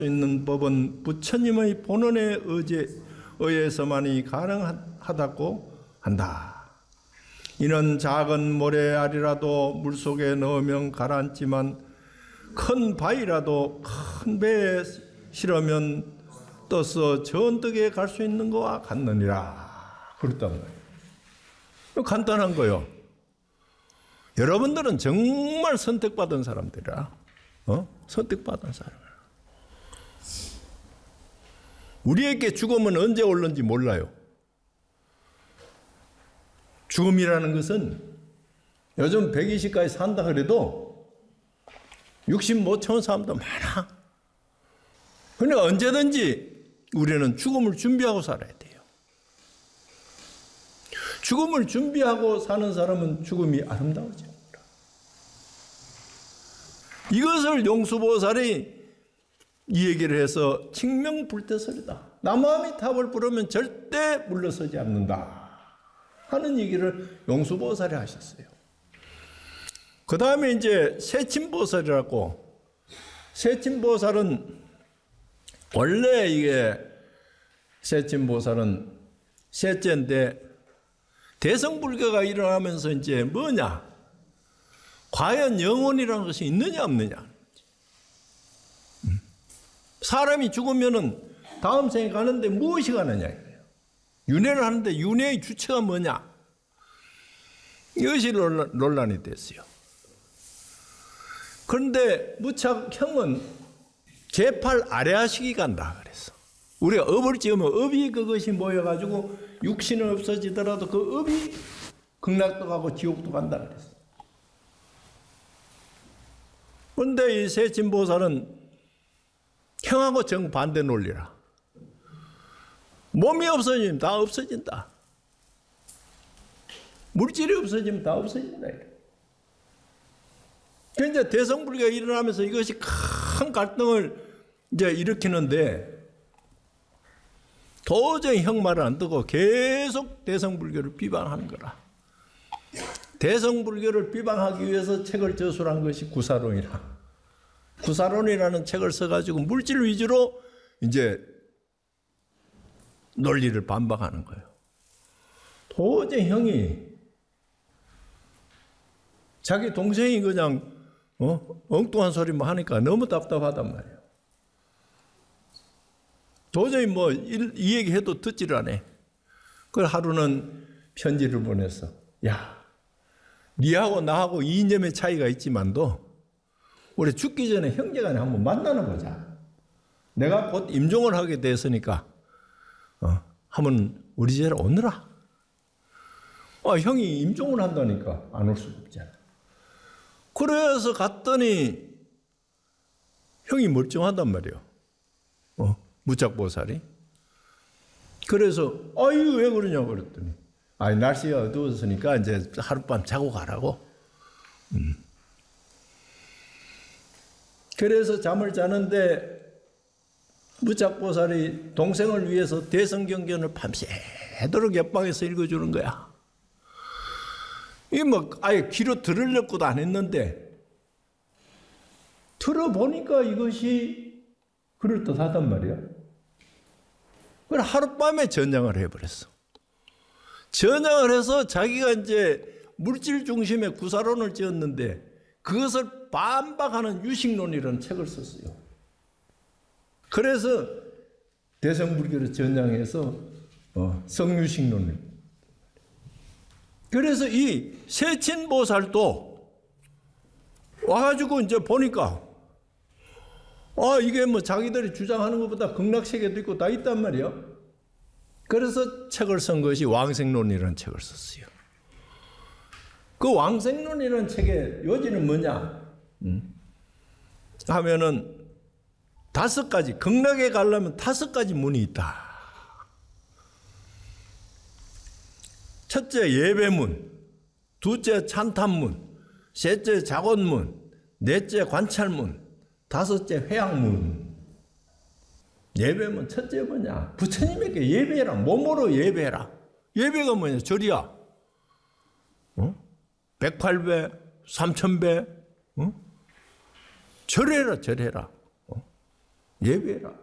있는 법은 부처님의 본원에 의해서만이 가능하다고 한다. 이는 작은 모래알이라도 물속에 넣으면 가라앉지만 큰 바위라도 큰 배에 실으면 떠서 전득에 갈 수 있는 것과 같느니라. 그렇단 말이에요. 간단한 거요. 여러분들은 정말 선택받은 사람들이라. 선택받은 사람이라. 우리에게 죽음은 언제 올는지 몰라요. 죽음이라는 것은 요즘 120까지 산다 그래도 60 못 채운 사람도 많아. 그러니까 언제든지 우리는 죽음을 준비하고 살아야 돼요. 죽음을 준비하고 사는 사람은 죽음이 아름다워집니다. 이것을 용수보살이 이 얘기를 해서 칭명불태설이다. 남아미 탑을 부르면 절대 물러서지 않는다 하는 얘기를 용수보살이 하셨어요. 그 다음에 이제 세친보살이라고, 세친보살은 원래 이게 세친보살은 셋째인데 대성불교가 일어나면서 이제 뭐냐? 과연 영혼이라는 것이 있느냐 없느냐? 사람이 죽으면은 다음 생에 가는데 무엇이 가느냐 이거예요. 윤회를 하는데 윤회의 주체가 뭐냐? 이것이 논란이 됐어요. 그런데 무착형은 제8 아래하식이 간다 그랬어. 우리가 업을 지으면 업이 그것이 모여가지고 육신은 없어지더라도 그 업이 극락도 가고 지옥도 간다 그랬어. 그런데 이 세친보살은 형하고 정반대 논리라. 몸이 없어지면 다 없어진다. 물질이 없어지면 다 없어진다. 그러니까 대성불교가 일어나면서 이것이 큰 갈등을 이제 일으키는데 도저히 형 말을 안 듣고 계속 대성불교를 비방하는 거라. 대성불교를 비방하기 위해서 책을 저술한 것이 구사론이라. 구사론이라는 책을 써가지고 물질 위주로 이제 논리를 반박하는 거예요. 도저히 형이 자기 동생이 그냥 엉뚱한 소리만 하니까 너무 답답하단 말이에요. 도저히 뭐 이 얘기 해도 듣지를 않아. 그걸 하루는 편지를 보냈어. 야, 니하고 나하고 이념의 차이가 있지만도 우리 죽기 전에 형제간에 한번 만나는 보자. 내가 곧 임종을 하게 됐으니까 한번 우리 집에 오느라. 형이 임종을 한다니까 안 올 수가 없잖아. 그래서 갔더니 형이 멀쩡하단 말이에요. 무착보살이. 그래서 왜 그러냐고 그랬더니 날씨가 어두웠으니까 이제 하룻밤 자고 가라고. 그래서 잠을 자는데 무착보살이 동생을 위해서 대성경전을 밤새도록 옆방에서 읽어주는 거야. 이 뭐 아예 귀로 들으려고도 안 했는데 들어보니까 이것이 그럴듯하단 말이야. 그래서 하룻밤에 전향을 해버렸어. 전향을 해서 자기가 이제 물질 중심의 구사론을 지었는데 그것을 반박하는 유식론이라는 책을 썼어요. 그래서 대성불교를 전향해서 성유식론을. 그래서 이 세친보살도 와가지고 이제 보니까 이게 뭐 자기들이 주장하는 것보다 극락세계도 있고 다 있단 말이야. 그래서 책을 쓴 것이 왕생론이라는 책을 썼어요. 그 왕생론이라는 책의 요지는 뭐냐 하면은 5가지, 극락에 가려면 5가지 문이 있다. 첫째 예배문, 둘째 찬탄문, 셋째 작원문, 넷째 관찰문, 5째 회양문. 예배문 첫째 뭐냐? 부처님에게 예배해라. 몸으로 예배해라. 예배가 뭐냐? 절이야. 108배, 3000배, 절해라, 절해라. 예배해라.